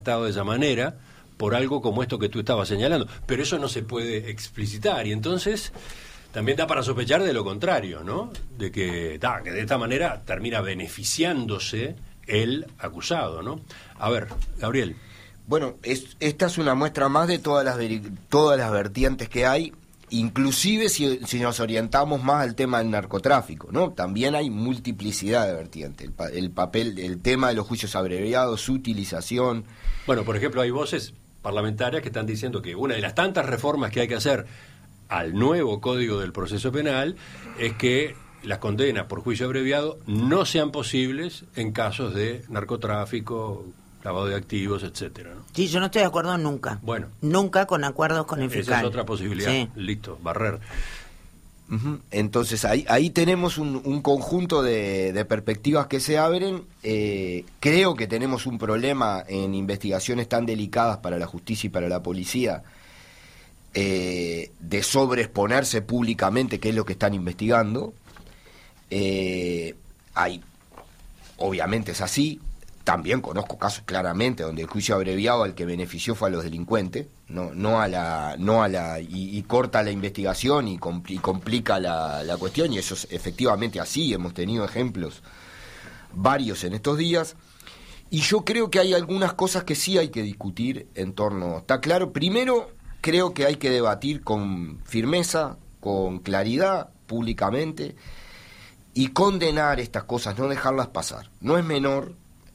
de esa manera por algo como esto que tú estabas señalando, pero eso no se puede explicitar y entonces también da para sospechar de lo contrario, ¿no? De que de esta manera termina beneficiándose el acusado, ¿no? A ver, Gabriel. Bueno, esta es una muestra más de todas las vertientes que hay, inclusive si nos orientamos más al tema del narcotráfico, ¿no? También hay multiplicidad de vertientes, el tema de los juicios abreviados, su utilización. Bueno, por ejemplo, hay voces parlamentarias que están diciendo que una de las tantas reformas que hay que hacer al nuevo Código del Proceso Penal es que las condenas por juicio abreviado no sean posibles en casos de narcotráfico, lavado de activos, etcétera, ¿no? Sí, yo no estoy de acuerdo nunca. Bueno. Nunca con acuerdos con el fiscal. Esa es otra posibilidad. Sí. Listo, barrer. Entonces ahí tenemos un conjunto de perspectivas que se abren. Creo que tenemos un problema en investigaciones tan delicadas para la justicia y para la policía, de sobreexponerse públicamente qué es lo que están investigando. Obviamente es así. También conozco casos claramente donde el juicio abreviado al que benefició fue a los delincuentes, y corta la investigación y complica la cuestión, y eso es efectivamente así. Hemos tenido ejemplos varios en estos días, y yo creo que hay algunas cosas que sí hay que discutir en torno. Está claro, primero creo que hay que debatir con firmeza, con claridad, públicamente, y condenar estas cosas, no dejarlas pasar. No es menor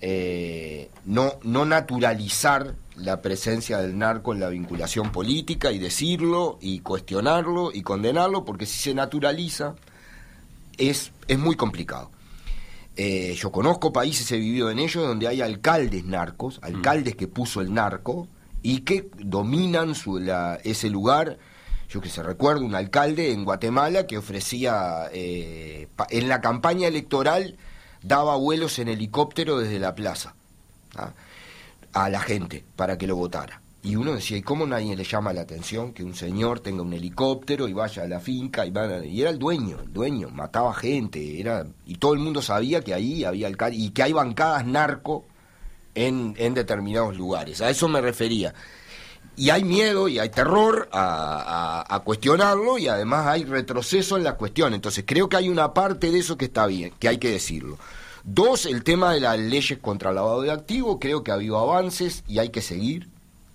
no naturalizar la presencia del narco en la vinculación política y decirlo y cuestionarlo y condenarlo, porque si se naturaliza es muy complicado. Yo conozco países, he vivido en ellos, donde hay alcaldes narcos, alcaldes que puso el narco y que dominan ese lugar. Yo que se recuerdo un alcalde en Guatemala que ofrecía en la campaña electoral, daba vuelos en helicóptero desde la plaza a la gente para que lo votara. Y uno decía, ¿y cómo nadie le llama la atención que un señor tenga un helicóptero y vaya a la finca? Y era el dueño, mataba gente, y todo el mundo sabía que ahí había alcalde y que hay bancadas narco en determinados lugares. A eso me refería. Y hay miedo y hay terror a cuestionarlo, y además hay retroceso en la cuestión. Entonces creo que hay una parte de eso que está bien, que hay que decirlo. Dos, el tema de las leyes contra el lavado de activos. Creo que ha habido avances y hay que seguir.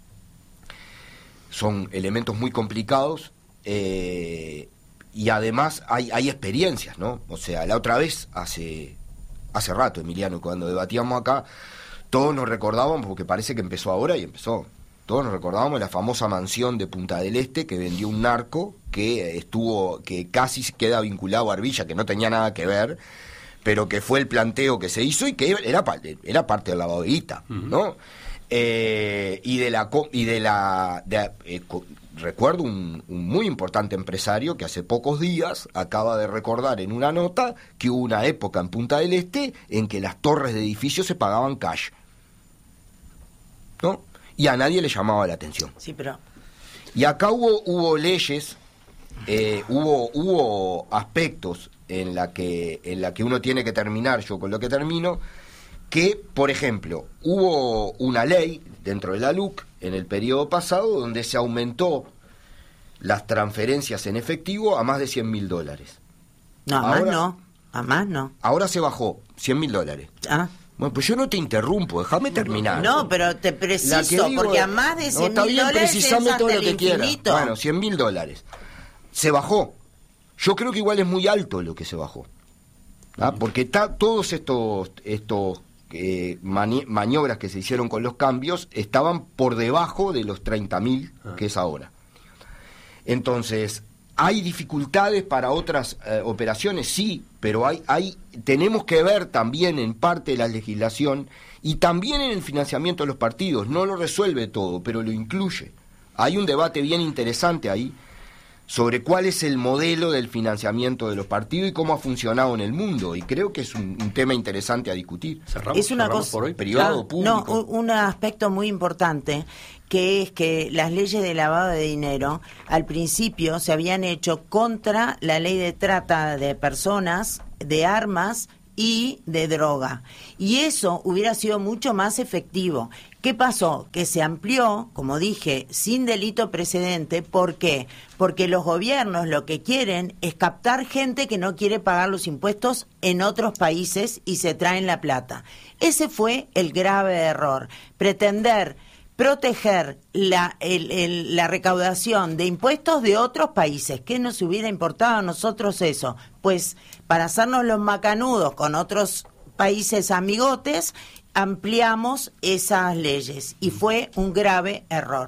Son elementos muy complicados, y además hay experiencias, ¿no? O sea, la otra vez, hace rato, Emiliano, cuando debatíamos acá, todos nos recordábamos, porque parece que empezó ahora y empezó. Todos nos recordábamos la famosa mansión de Punta del Este que vendió un narco que casi queda vinculado a Arbilla, que no tenía nada que ver, pero que fue el planteo que se hizo y que era parte del lavado de guita, ¿no? Recuerdo un muy importante empresario que hace pocos días acaba de recordar en una nota que hubo una época en Punta del Este en que las torres de edificios se pagaban cash, ¿no? Y a nadie le llamaba la atención. Sí, pero... Y acá hubo leyes, hubo aspectos en la que uno tiene que terminar, yo con lo que termino, que, por ejemplo, hubo una ley dentro de la LUC en el periodo pasado donde se aumentó las transferencias en efectivo a más de $100.000. No, a más no. Ahora se bajó, $100.000. Ah. Bueno, pues yo no te interrumpo, déjame terminar. No, pero te preciso, porque a más de $100.000 precisame es todo hasta lo que el quieras. infinito. Bueno, $100.000. Se bajó. Yo creo que igual es muy alto lo que se bajó. Porque todos estos maniobras que se hicieron con los cambios estaban por debajo de los 30.000 que es ahora. Entonces, ¿hay dificultades para otras operaciones? Sí, pero tenemos que ver también en parte de la legislación y también en el financiamiento de los partidos. No lo resuelve todo, pero lo incluye. Hay un debate bien interesante ahí sobre cuál es el modelo del financiamiento de los partidos y cómo ha funcionado en el mundo, y creo que es un tema interesante a discutir. Cerramos por hoy. Privado, público. No, un aspecto muy importante, que es que las leyes de lavado de dinero al principio se habían hecho contra la ley de trata de personas, de armas y de droga. Y eso hubiera sido mucho más efectivo. ¿Qué pasó? Que se amplió, como dije, sin delito precedente. ¿Por qué? Porque los gobiernos lo que quieren es captar gente que no quiere pagar los impuestos en otros países y se traen la plata. Ese fue el grave error. Pretender proteger la recaudación de impuestos de otros países. ¿Qué nos hubiera importado a nosotros eso? Pues para hacernos los macanudos con otros países amigotes, ampliamos esas leyes y fue un grave error.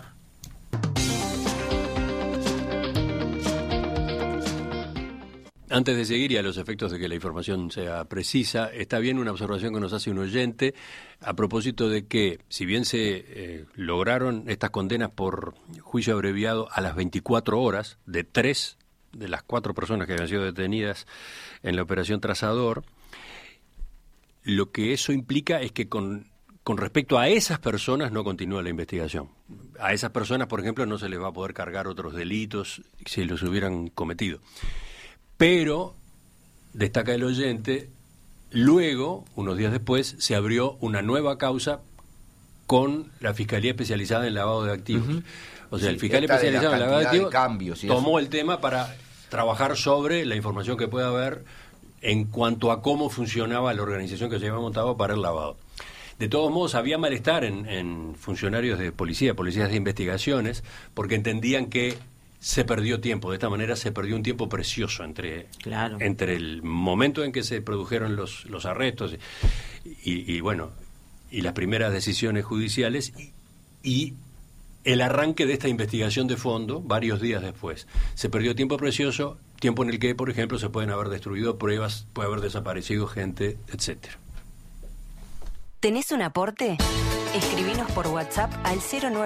Antes de seguir y a los efectos de que la información sea precisa, está bien una observación que nos hace un oyente a propósito de que, si bien se lograron estas condenas por juicio abreviado a las 24 horas de 3 de las 4 personas que habían sido detenidas en la operación Trazador, lo que eso implica es que con respecto a esas personas no continúa la investigación. A esas personas, por ejemplo, no se les va a poder cargar otros delitos si los hubieran cometido. Pero, destaca el oyente, luego, unos días después, se abrió una nueva causa con la Fiscalía Especializada en Lavado de Activos. Uh-huh. O sea, el fiscal especializado en lavado de activos tomó el tema para trabajar sobre la información que pueda haber en cuanto a cómo funcionaba la organización que se había montado para el lavado. De todos modos, había malestar en funcionarios de policías de investigaciones, porque entendían que se perdió tiempo. De esta manera se perdió un tiempo precioso entre el momento en que se produjeron los arrestos y las primeras decisiones judiciales y el arranque de esta investigación de fondo varios días después. Se perdió tiempo precioso, tiempo en el que, por ejemplo, se pueden haber destruido pruebas, puede haber desaparecido gente, etcétera. ¿Tenés un aporte? Escribinos por WhatsApp al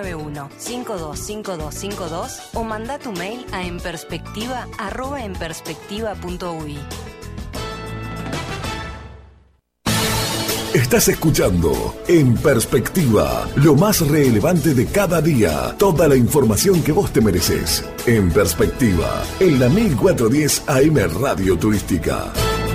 091-525252 o mandá tu mail a enperspectiva@enperspectiva.uy. Estás escuchando En Perspectiva, lo más relevante de cada día, toda la información que vos te mereces. En Perspectiva, en la 1410 AM Radio Turística.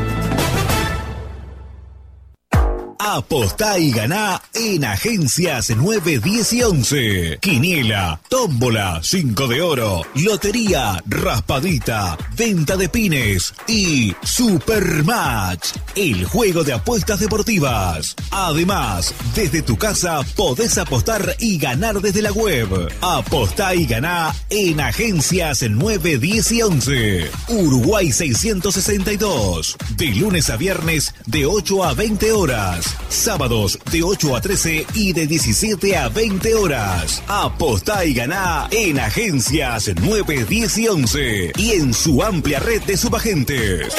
Apostá y ganá en Agencias 9, 10 y 11. Quiniela, tómbola, 5 de oro, lotería, raspadita, venta de pines y Supermatch, el juego de apuestas deportivas. Además, desde tu casa podés apostar y ganar desde la web. Apostá y ganá en Agencias 9, 10 y 11. Uruguay 662. De lunes a viernes de 8 a 20 horas. Sábados de 8 a 13 y de 17 a 20 horas. Apostá y ganá en Agencias 9, 10 y 11 y en su amplia red de subagentes.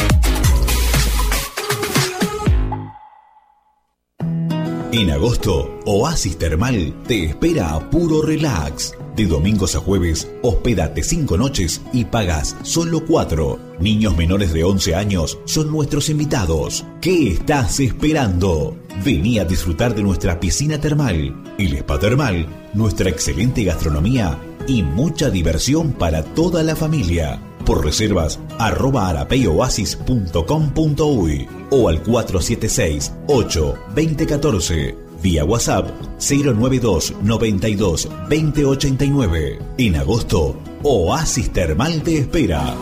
En agosto, Oasis Termal te espera a puro relax. De domingos a jueves, hospédate 5 noches y pagas solo 4. Niños menores de 11 años son nuestros invitados. ¿Qué estás esperando? Vení a disfrutar de nuestra piscina termal, el spa termal, nuestra excelente gastronomía y mucha diversión para toda la familia. Por reservas, @arapeyoasis.com.uy o al 476-8-2014. Vía WhatsApp 092 92 2089. En agosto, Oasis Termal te espera.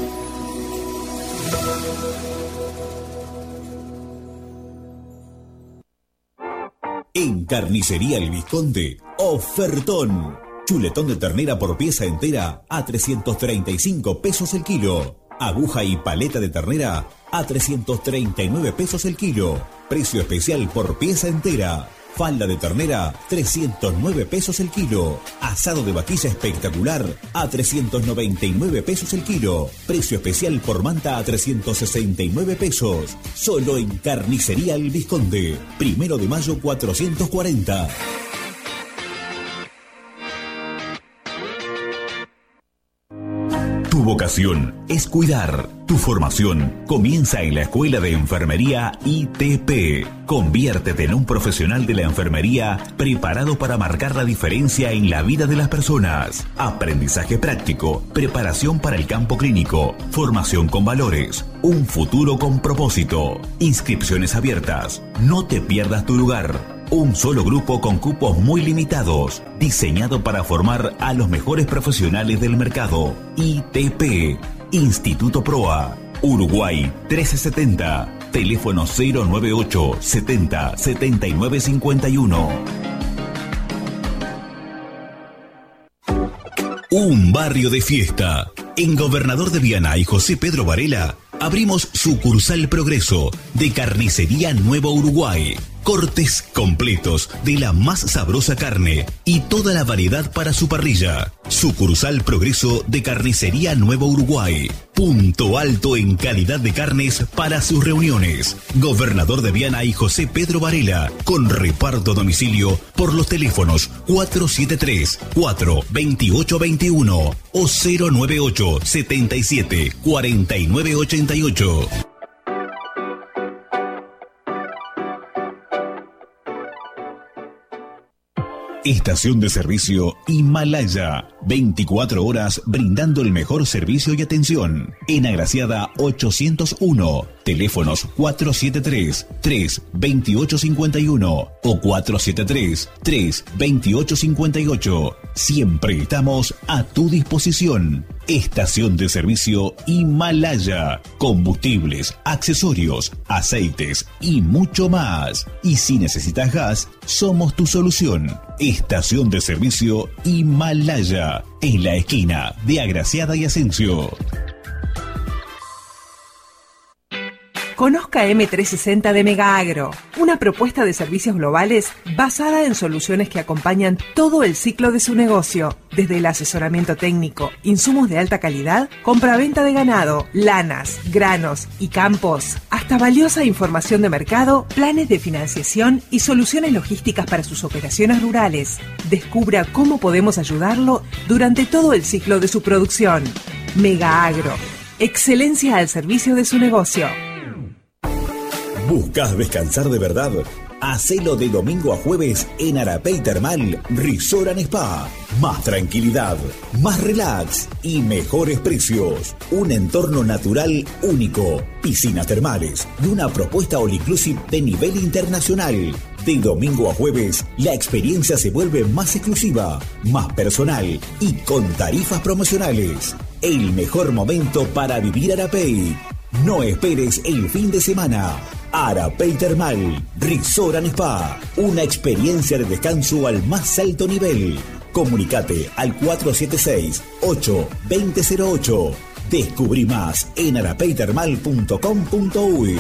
En Carnicería El Vizconde, ofertón. Chuletón de ternera por pieza entera a 335 pesos el kilo. Aguja y paleta de ternera a 339 pesos el kilo. Precio especial por pieza entera. Falda de ternera, 309 pesos el kilo. Asado de vaquilla espectacular a 399 pesos el kilo. Precio especial por manta a 369 pesos. Solo en Carnicería El Vizconde. 1 de mayo 440. Tu vocación es cuidar. Tu formación comienza en la Escuela de Enfermería ITP. Conviértete en un profesional de la enfermería preparado para marcar la diferencia en la vida de las personas. Aprendizaje práctico, preparación para el campo clínico, formación con valores, un futuro con propósito. Inscripciones abiertas. No te pierdas tu lugar. Un solo grupo con cupos muy limitados, diseñado para formar a los mejores profesionales del mercado. ITP, Instituto Proa, Uruguay 1370, teléfono 098 70 79 51. Un barrio de fiesta. En Gobernador de Viana y José Pedro Varela abrimos sucursal Progreso de Carnicería Nuevo Uruguay. Cortes completos de la más sabrosa carne y toda la variedad para su parrilla. Sucursal Progreso de Carnicería Nuevo Uruguay. Punto alto en calidad de carnes para sus reuniones. Gobernador de Viana y José Pedro Varela, con reparto a domicilio por los teléfonos 473-42821 o 098-77-4988. Estación de servicio Himalaya. 24 horas brindando el mejor servicio y atención. En Agraciada 801. Teléfonos 473-32851 o 473-32858. Siempre estamos a tu disposición. Estación de servicio Himalaya. Combustibles, accesorios, aceites y mucho más. Y si necesitas gas, somos tu solución. Estación de servicio Himalaya. En la esquina de Agraciada y Asensio. Conozca M360 de Mega Agro, una propuesta de servicios globales basada en soluciones que acompañan todo el ciclo de su negocio, desde el asesoramiento técnico, insumos de alta calidad, compra-venta de ganado, lanas, granos y campos, hasta valiosa información de mercado, planes de financiación y soluciones logísticas para sus operaciones rurales. Descubra cómo podemos ayudarlo durante todo el ciclo de su producción. Mega Agro, excelencia al servicio de su negocio. ¿Buscas descansar de verdad? Hacelo de domingo a jueves en Arapey Termal Resort and Spa. Más tranquilidad, más relax y mejores precios. Un entorno natural único, piscinas termales y una propuesta all inclusive de nivel internacional. De domingo a jueves, la experiencia se vuelve más exclusiva, más personal y con tarifas promocionales. El mejor momento para vivir Arapey. No esperes el fin de semana. Arapey Termal Resort and Spa. Una experiencia de descanso al más alto nivel. Comunicate al 476-82008. Descubrí más en arapeytermal.com.uy.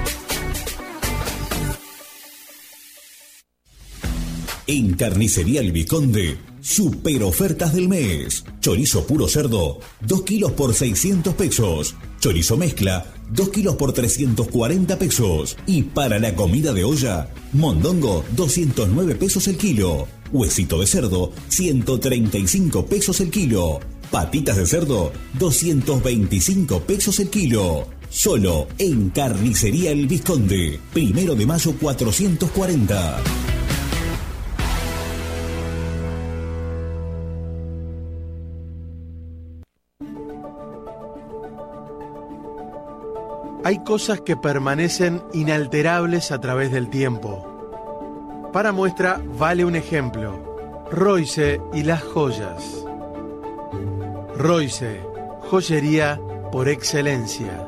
En Carnicería El Vizconde, super ofertas del mes. Chorizo puro cerdo, 2 kilos por 600 pesos. Chorizo mezcla, 2 kilos por 340 pesos. Y para la comida de olla, mondongo, 209 pesos el kilo. Huesito de cerdo, 135 pesos el kilo. Patitas de cerdo, 225 pesos el kilo. Solo en Carnicería El Vizconde. 1 de mayo 440. Hay cosas que permanecen inalterables a través del tiempo. Para muestra vale un ejemplo: Royce y las joyas. Royce, joyería por excelencia.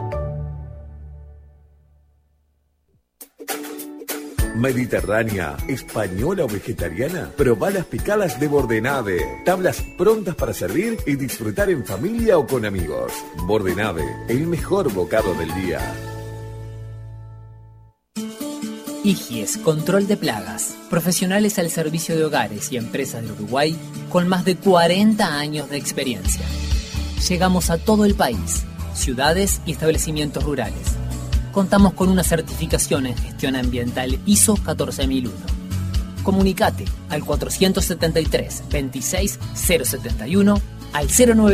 Mediterránea, española o vegetariana, probá las picadas de Bordenave. Tablas prontas para servir y disfrutar en familia o con amigos. Bordenave, el mejor bocado del día. IGIES, control de plagas. Profesionales al servicio de hogares y empresas de Uruguay con más de 40 años de experiencia. Llegamos a todo el país, ciudades y establecimientos rurales. Contamos con una certificación en gestión ambiental ISO 14001. Comunicate al 473 26 071 al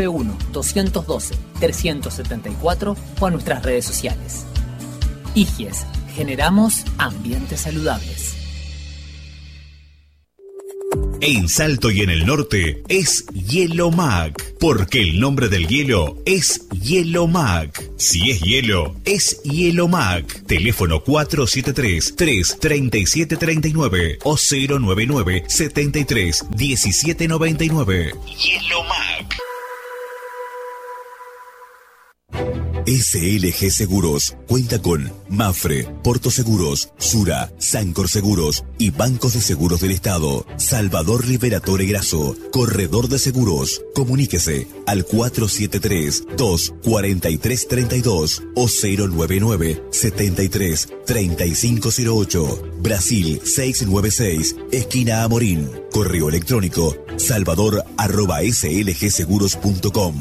091-212-374 o a nuestras redes sociales. IGIES, generamos ambientes saludables. En Salto y en el norte es Hielo-Mac, porque el nombre del hielo es Hielo-Mac. Si es hielo, es Hielo-Mac. Teléfono 473-33739 o 099-73-1799. Hielo-Mac. SLG Seguros cuenta con Mafre, Porto Seguros, Sura, Sancor Seguros y Bancos de Seguros del Estado. Salvador Liberatore Grasso, Corredor de Seguros. Comuníquese al 473-24332 o 099-73-3508. Brasil 696, esquina Amorín. Correo electrónico salvador@slgseguros.com.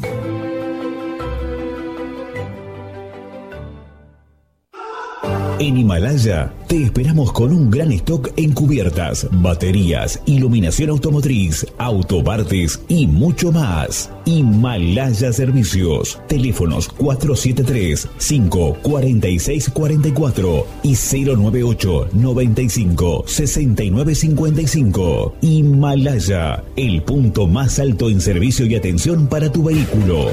En Himalaya te esperamos con un gran stock en cubiertas, baterías, iluminación automotriz, autopartes y mucho más. Himalaya Servicios. Teléfonos 473-54644 y 098-95-6955. Himalaya, el punto más alto en servicio y atención para tu vehículo.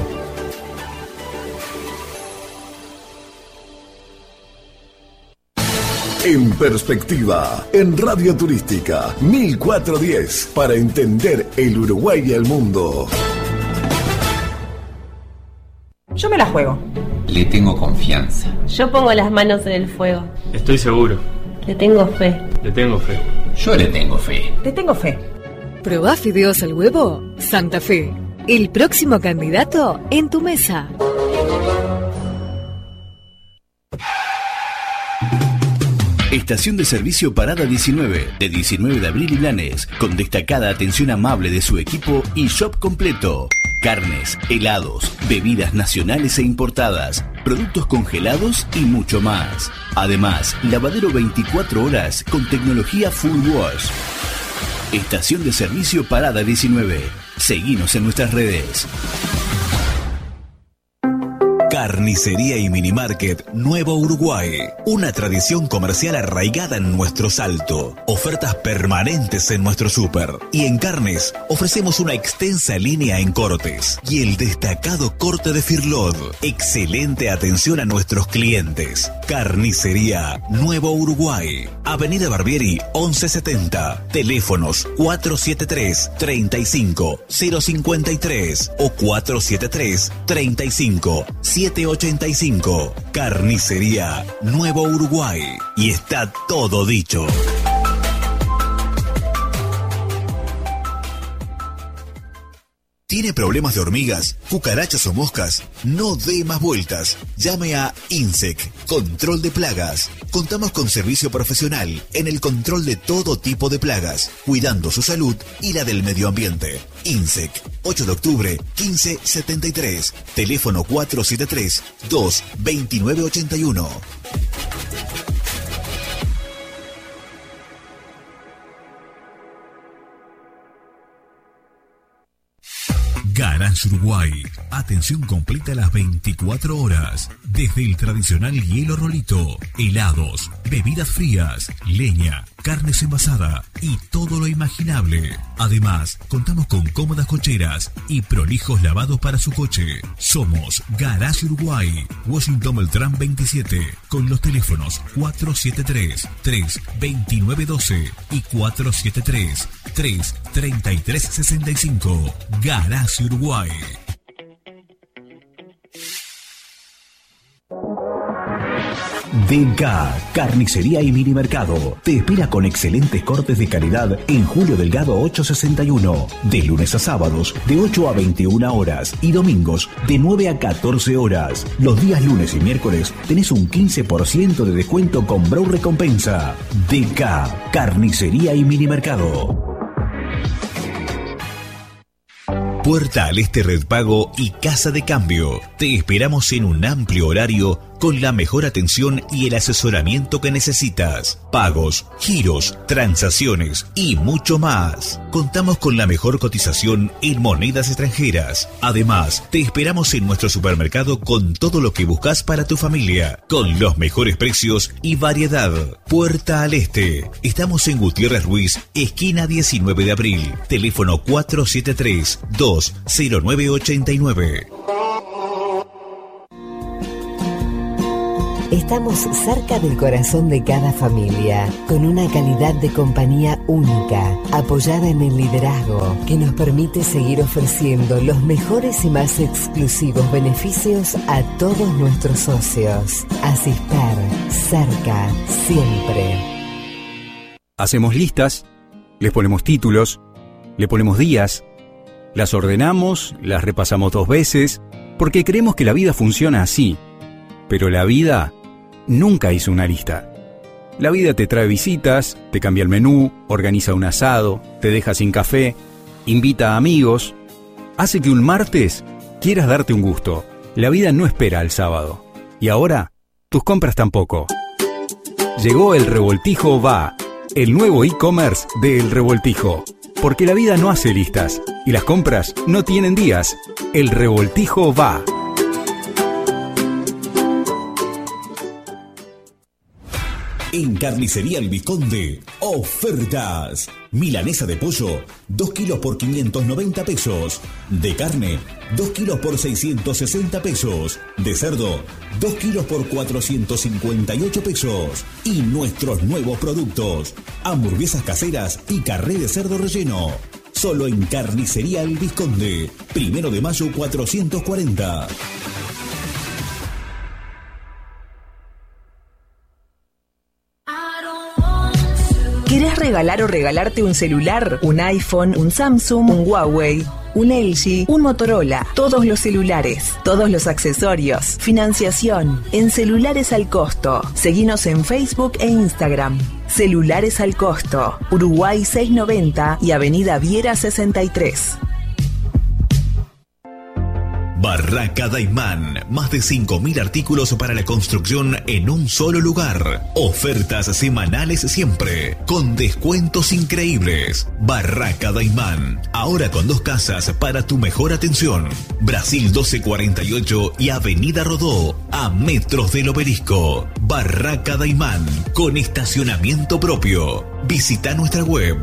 En Perspectiva, en Radio Turística 1410, para entender el Uruguay y el mundo. Yo me la juego. Le tengo confianza. Yo pongo las manos en el fuego. Estoy seguro. Le tengo fe. Le tengo fe. Yo le tengo fe. Le tengo fe. ¿Probás fideos al huevo? Santa Fe. El próximo candidato en tu mesa. Estación de servicio Parada 19, de 19 de abril y Blanes, con destacada atención amable de su equipo y shop completo. Carnes, helados, bebidas nacionales e importadas, productos congelados y mucho más. Además, lavadero 24 horas con tecnología Full Wash. Estación de servicio Parada 19. Seguinos en nuestras redes. Carnicería y Minimarket Nuevo Uruguay. Una tradición comercial arraigada en nuestro Salto. Ofertas permanentes en nuestro súper. Y en carnes ofrecemos una extensa línea en cortes. Y el destacado corte de Firlod. Excelente atención a nuestros clientes. Carnicería Nuevo Uruguay. Avenida Barbieri 1170. Teléfonos 473-35-053 o 473-35-785. Carnicería Nuevo Uruguay. Y está todo dicho. ¿Tiene problemas de hormigas, cucarachas o moscas? No dé más vueltas. Llame a INSEC, Control de Plagas. Contamos con servicio profesional en el control de todo tipo de plagas, cuidando su salud y la del medio ambiente. INSEC, 8 de octubre, 1573. Teléfono 473-22981. Garage Uruguay. Atención completa a las 24 horas. Desde el tradicional hielo rolito, helados, bebidas frías, leña, carnes envasada y todo lo imaginable. Además, contamos con cómodas cocheras y prolijos lavados para su coche. Somos Garage Uruguay, Washington Beltrán 27, con los teléfonos 473-32912 y 473-33365. Garage Uruguay. DK, Carnicería y Minimercado. Te espera con excelentes cortes de calidad en Julio Delgado 861. De lunes a sábados, de 8 a 21 horas. Y domingos, de 9 a 14 horas. Los días lunes y miércoles tenés un 15% de descuento con Brow Recompensa. DK, Carnicería y Minimercado. Puerta al Este Red Pago y Casa de Cambio. Te esperamos en un amplio horario con la mejor atención y el asesoramiento que necesitas. Pagos, giros, transacciones y mucho más. Contamos con la mejor cotización en monedas extranjeras. Además, te esperamos en nuestro supermercado con todo lo que buscas para tu familia, con los mejores precios y variedad. Puerta al Este. Estamos en Gutiérrez Ruiz, esquina 19 de abril. Teléfono 473-20989. Estamos cerca del corazón de cada familia, con una calidad de compañía única, apoyada en el liderazgo, que nos permite seguir ofreciendo los mejores y más exclusivos beneficios a todos nuestros socios. Asisper, cerca, siempre. Hacemos listas, les ponemos títulos, le ponemos días, las ordenamos, las repasamos 2 veces, porque creemos que la vida funciona así. Pero la vida nunca hizo una lista. La vida te trae visitas, te cambia el menú, organiza un asado, te deja sin café, invita a amigos, hace que un martes quieras darte un gusto. La vida no espera al sábado. Y ahora, tus compras tampoco. Llegó El Revoltijo Va, el nuevo e-commerce de El Revoltijo. Porque la vida no hace listas y las compras no tienen días. El Revoltijo Va. En Carnicería El Vizconde, ofertas. Milanesa de pollo, 2 kilos por 590 pesos. De carne, 2 kilos por 660 pesos. De cerdo, 2 kilos por 458 pesos. Y nuestros nuevos productos: hamburguesas caseras y carré de cerdo relleno. Solo en Carnicería El Vizconde, 1 de mayo 440. ¿Querés regalar o regalarte un celular? ¿Un iPhone, un Samsung, un Huawei, un LG, un Motorola? Todos los celulares, todos los accesorios, financiación, en Celulares al Costo. Seguinos en Facebook e Instagram. Celulares al Costo, Uruguay 690 y Avenida Viera 63. Barraca Daimán, más de 5.000 artículos para la construcción en un solo lugar. Ofertas semanales siempre, con descuentos increíbles. Barraca Daimán, ahora con 2 casas para tu mejor atención. Brasil 1248 y Avenida Rodó, a metros del Obelisco. Barraca Daimán, con estacionamiento propio. Visita nuestra web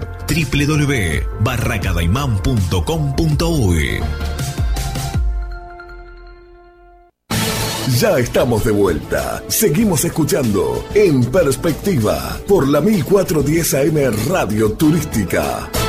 www.barracadaiman.com.uy. Ya estamos de vuelta. Seguimos escuchando En Perspectiva por la 1410 AM Radio Turística.